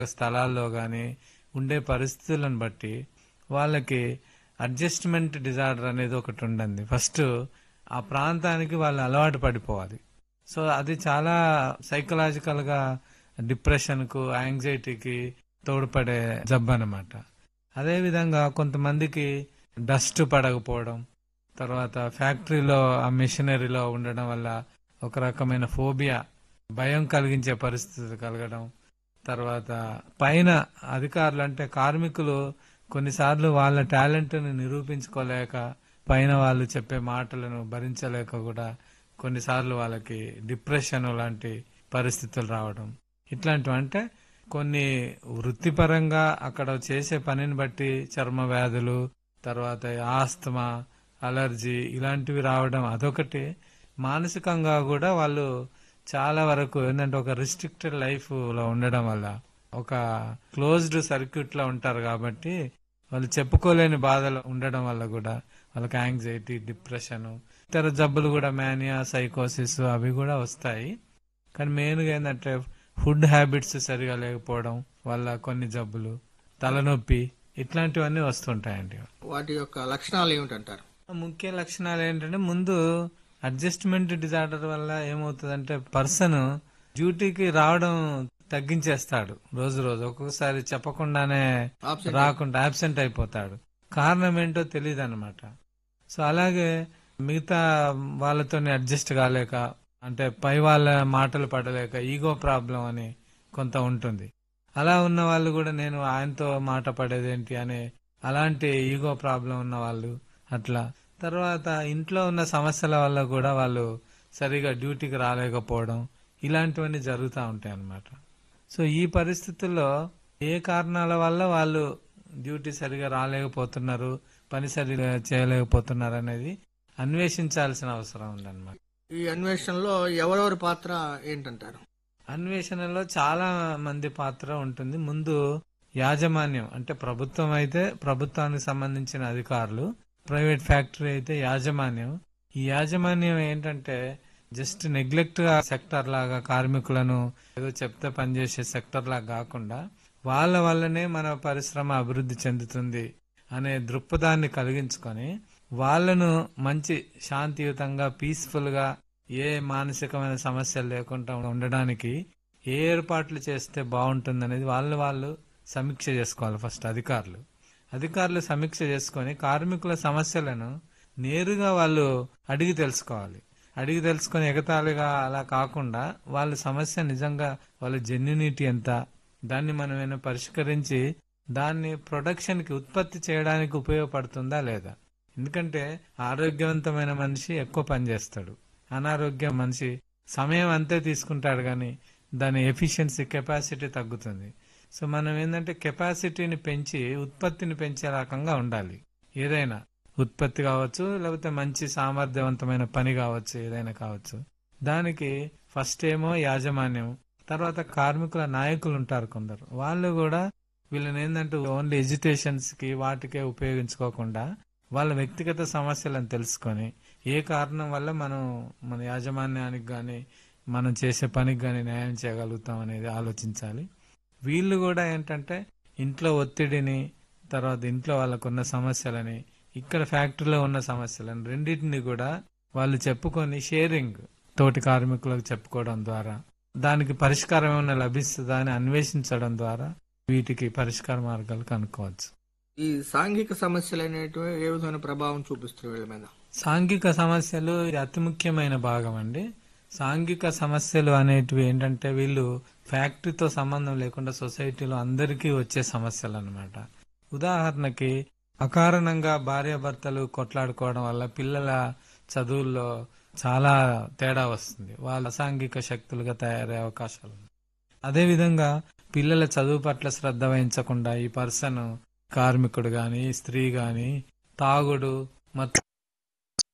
స్థలాల్లో కానీ ఉండే పరిస్థితులను బట్టి వాళ్ళకి అడ్జస్ట్మెంట్ డిజార్డర్ అనేది ఒకటి ఉండండి. ఫస్ట్ ఆ ప్రాంతానికి వాళ్ళు అలవాటు పడిపోవాలి. సో అది చాలా సైకలాజికల్గా డిప్రెషన్కు, యాంగ్జైటీకి తోడ్పడే జబ్బు అనమాట. అదేవిధంగా కొంతమందికి డస్ట్ పడకపోవడం, తర్వాత ఫ్యాక్టరీలో ఆ మెషినరీలో ఉండడం వల్ల ఒక రకమైన ఫోబియా, భయం కలిగించే పరిస్థితులు కలగడం, తర్వాత పైన అధికారులు అంటే కార్మికులు కొన్నిసార్లు వాళ్ళ టాలెంట్ని నిరూపించుకోలేక పైన వాళ్ళు చెప్పే మాటలను భరించలేక కూడా కొన్నిసార్లు వాళ్ళకి డిప్రెషన్ లాంటి పరిస్థితులు రావడం, ఇట్లాంటివి అంటే కొన్ని వృత్తిపరంగా అక్కడ చేసే పనిని బట్టి చర్మ వ్యాధులు, తర్వాత ఆస్తమా, అలర్జీ ఇలాంటివి రావడం అదొకటి. మానసికంగా కూడా వాళ్ళు చాలా వరకు ఏంటంటే ఒక రిస్ట్రిక్టెడ్ లైఫ్ లో ఉండడం వల్ల ఒక క్లోజ్డ్ సర్క్యూట్ లో ఉంటారు కాబట్టి వాళ్ళు చెప్పుకోలేని బాధలు ఉండడం వల్ల కూడా వాళ్ళకి యాంగ్జైటీ, డిప్రెషన్, ఇతర జబ్బులు కూడా మేనియా, సైకోసిస్ అవి కూడా వస్తాయి. కానీ మెయిన్గా ఏంటంటే ఫుడ్ హ్యాబిట్స్ సరిగా లేకపోవడం వల్ల కొన్ని జబ్బులు, తలనొప్పి ఇట్లాంటివన్నీ వస్తుంటాయండి. వాటి యొక్క లక్షణాలు ఏమిటంటారు? ముఖ్య లక్షణాలు ఏంటంటే ముందు అడ్జస్ట్మెంట్ డిజార్డర్ వల్ల ఏమవుతుందంటే పర్సన్ డ్యూటీకి రావడం తగ్గించేస్తాడు. రోజు రోజు ఒక్కొక్కసారి చెప్పకుండానే రాకుండా అబ్సెంట్ అయిపోతాడు. కారణం ఏంటో తెలియదు అనమాట. సో అలాగే మిగతా వాళ్ళతో అడ్జస్ట్ కాలేక, అంటే పై వాళ్ళ మాటలు పడలేక ఈగో ప్రాబ్లం అని కొంత ఉంటుంది. అలా ఉన్న వాళ్ళు కూడా నేను ఆయనతో మాట పడేదేంటి అనే అలాంటి ఈగో ప్రాబ్లం ఉన్న వాళ్ళు అట్లా. తర్వాత ఇంట్లో ఉన్న సమస్యల వల్ల కూడా వాళ్ళు సరిగా డ్యూటీకి రాలేకపోవడం ఇలాంటివన్నీ జరుగుతూ ఉంటాయి అన్నమాట. సో ఈ పరిస్థితుల్లో ఏ కారణాల వల్ల వాళ్ళు డ్యూటీ సరిగా రాలేకపోతున్నారు, పని సరిగా చేయలేకపోతున్నారు అనేది అన్వేషించాల్సిన అవసరం ఉందన్నమాట. ఈ అన్వేషణలో ఎవరెవరి పాత్ర ఏంటంటారు? అన్వేషణలో చాలా మంది పాత్ర ఉంటుంది. ముందు యాజమాన్యం అంటే ప్రభుత్వం అయితే ప్రభుత్వానికి సంబంధించిన అధికారులు, ప్రైవేట్ ఫ్యాక్టరీ అయితే యాజమాన్యం. ఈ యాజమాన్యం ఏంటంటే జస్ట్ నెగ్లెక్ట్ గా సెక్టర్ లాగా కార్మికులను ఏదో చెప్తే పనిచేసే సెక్టర్ లాగా కాకుండా వాళ్ళ వల్లనే మన పరిశ్రమ అభివృద్ధి చెందుతుంది అనే దృక్పథాన్ని కలిగించుకొని వాళ్ళను మంచి శాంతియుతంగా, పీస్ఫుల్ గా, ఏ మానసికమైన సమస్యలు లేకుండా ఉండడానికి ఏ ఏర్పాట్లు చేస్తే బాగుంటుంది అనేది వాళ్ళు సమీక్ష చేసుకోవాలి. ఫస్ట్ అధికారులు సమీక్ష చేసుకొని కార్మికుల సమస్యలను నేరుగా వాళ్ళు అడిగి తెలుసుకొని ఎగతాళిగా అలా కాకుండా వాళ్ళ సమస్య నిజంగా వాళ్ళ జెన్యునిటీ ఎంత, దాన్ని మనమైనా పరిష్కరించి దాన్ని ప్రొడక్షన్ కి ఉత్పత్తి చేయడానికి ఉపయోగపడుతుందా లేదా. ఎందుకంటే ఆరోగ్యవంతమైన మనిషి ఎక్కువ పనిచేస్తాడు, అనారోగ్య మనిషి సమయం అంతే తీసుకుంటాడు కానీ దాని ఎఫిషియన్సీ, కెపాసిటీ తగ్గుతుంది. సో మనం ఏంటంటే కెపాసిటీని పెంచి ఉత్పత్తిని పెంచే రకంగా ఉండాలి. ఏదైనా ఉత్పత్తి కావచ్చు, లేకపోతే మంచి సామర్థ్యవంతమైన పని కావచ్చు, ఏదైనా కావచ్చు. దానికి ఫస్ట్ ఏమో యాజమాన్యం, తర్వాత కార్మికుల నాయకులు ఉంటారు కొందరు. వాళ్ళు కూడా వీళ్ళని ఏంటంటే ఓన్లీ ఎడ్యుకేషన్స్ కి వాటికే ఉపయోగించుకోకుండా వాళ్ళ వ్యక్తిగత సమస్యలను తెలుసుకొని ఏ కారణం వల్ల మనం మన యాజమాన్యానికి గాని మనం చేసే పనికి గాని న్యాయం చేయగలుగుతాం అనేది ఆలోచించాలి. వీళ్ళు కూడా ఏంటంటే ఇంట్లో ఒత్తిడిని, తర్వాత ఇంట్లో వాళ్ళకున్న సమస్యలని, ఇక్కడ ఫ్యాక్టరీలో ఉన్న సమస్యలను రెండింటిని కూడా వాళ్ళు చెప్పుకొని షేరింగ్ తోటి కార్మికులకు చెప్పుకోవడం ద్వారా దానికి పరిష్కారం ఏమైనా లభిస్తుందా అని అన్వేషించడం ద్వారా వీటికి పరిష్కార మార్గాలు కనుక్కోవచ్చు. ఈ సాంఘిక సమస్యలు అనేటివి ఏ విధమైన ప్రభావం చూపిస్తారు వీళ్ళ మీద? సాంఘిక సమస్యలు అతి ముఖ్యమైన భాగం అండి. సాంఘిక సమస్యలు అనేటివి ఏంటంటే వీళ్ళు ఫ్యాక్టరీతో సంబంధం లేకుండా సొసైటీలో అందరికీ వచ్చే సమస్యలు అన్నమాట. ఉదాహరణకి అకారణంగా భార్యాభర్తలు కొట్లాడుకోవడం వల్ల పిల్లల చదువుల్లో చాలా తేడా వస్తుంది, వాళ్ళ అసాంఘిక శక్తులుగా తయారయ్యే అవకాశాలు ఉన్నాయి. అదేవిధంగా పిల్లల చదువు పట్ల శ్రద్ధ వహించకుండా ఈ పర్సన్, కార్మికుడు గాని స్త్రీ గాని తాగుడు, మత్తు